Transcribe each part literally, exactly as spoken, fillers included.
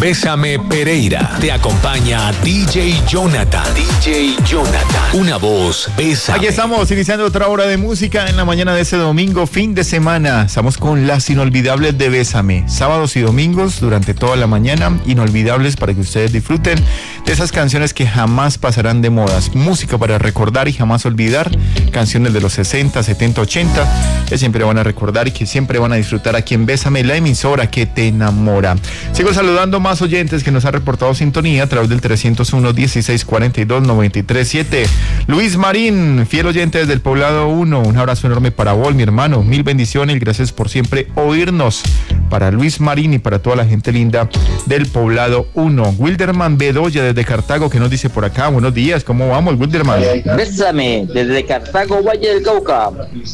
Bésame Pereira. Te acompaña D J Jonathan. D J Jonathan. Una voz, Bésame. Aquí estamos iniciando otra hora de música en la mañana de ese domingo, fin de semana. Estamos con las inolvidables de Bésame. Sábados y domingos durante toda la mañana, inolvidables para que ustedes disfruten de esas canciones que jamás pasarán de modas. Música para recordar y jamás olvidar. Canciones de los sesenta, setenta, ochenta que siempre van a recordar y que siempre van a disfrutar aquí en Bésame, la emisora que te enamora. Sigo saludando más oyentes que nos han reportado sintonía a través del trescientos uno, dieciséis cuarenta y dos, noventa y tres siete. Luis Marín, fiel oyente desde el Poblado uno. Un abrazo enorme para vos, mi hermano. Mil bendiciones y gracias por siempre oírnos. Para Luis Marín y para toda la gente linda del Poblado uno. Wilderman Bedoya desde Cartago, que nos dice por acá. Buenos días, ¿cómo vamos, Wilderman? Bésame, desde Cartago, Valle del Cauca.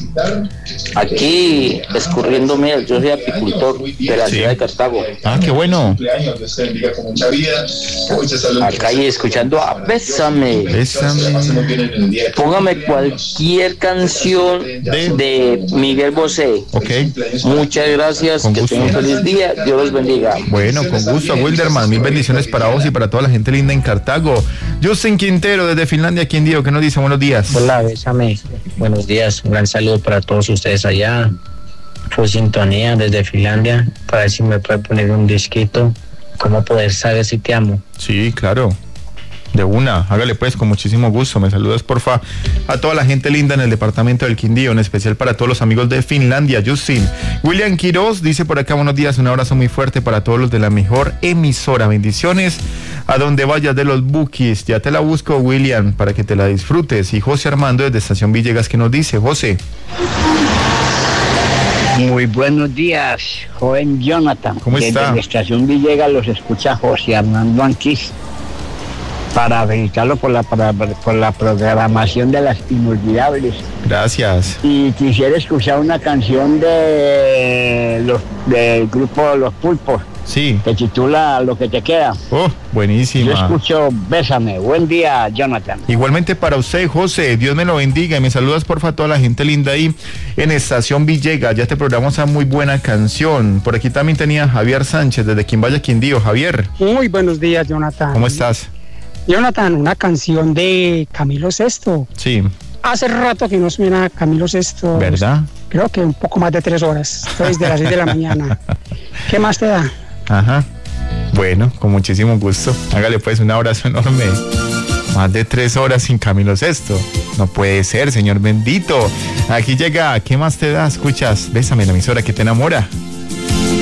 Aquí, escurriéndome, yo soy apicultor de la sí. ciudad de Cartago. Ah, qué bueno. Acá y escuchando a Bésame. Bésame. Póngame cualquier canción de, de Miguel Bosé. Ok. Muchas gracias, con que gusto. Tengan un feliz día, Dios los bendiga. Bueno, con gusto, Wilderman, mil bendiciones para vos y para toda la gente linda en Cartago. Justin Quintero desde Finlandia, ¿quién dijo? ¿Qué nos dice? Buenos días. Hola, Bésame. Buenos días, un gran saludo para todos ustedes allá. Fue sintonía desde Finlandia, para ver si me puede poner un disquito. ¿Cómo poder saber si te amo? Sí, claro. De una, hágale pues, con muchísimo gusto. Me saludas porfa a toda la gente linda en el departamento del Quindío, en especial para todos los amigos de Finlandia. Justin. William Quiroz dice por acá, buenos días, un abrazo muy fuerte para todos los de la mejor emisora. Bendiciones a donde vayas de los Bukis. Ya te la busco, William, para que te la disfrutes. Y José Armando desde Estación Villegas, que nos dice, José. Muy buenos días, joven Jonathan. ¿Cómo está? Desde la Estación Villegas los escucha José Armando Anquís, para felicitarlo por la, para, por la programación de las inolvidables. Gracias. Y quisiera escuchar una canción de los del grupo Los Pulpos. Sí. Que titula Lo que te queda. Oh, buenísima. Yo escucho Bésame. Buen día, Jonathan. Igualmente para usted, José. Dios me lo bendiga. Y me saludas, porfa, a toda la gente linda ahí en Estación Villegas. Ya te programamos esa muy buena canción. Por aquí también tenía Javier Sánchez, desde Quimbaya, Quindío. Javier. Muy buenos días, Jonathan. ¿Cómo estás? Jonathan, una canción de Camilo Sesto. Sí. Hace rato que no suena Camilo Sesto. ¿Verdad? Creo que un poco más de tres horas. Desde las seis de la mañana. ¿Qué más te da? Ajá. Bueno, con muchísimo gusto. Hágale pues un abrazo enorme. Más de tres horas sin Camilo Sesto. No puede ser, Señor bendito. Aquí llega, ¿qué más te da? Escuchas, Bésame, la emisora que te enamora.